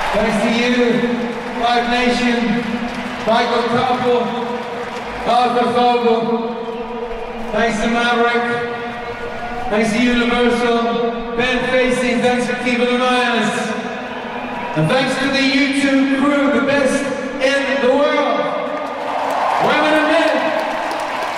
Thanks to you, Live Nation, Michael Koppel, Arthur Vogel. Thanks to Maverick. Thanks to Universal, Ben Facey, thanks for keeping an eye on us. And thanks to the YouTube crew, the best in the world.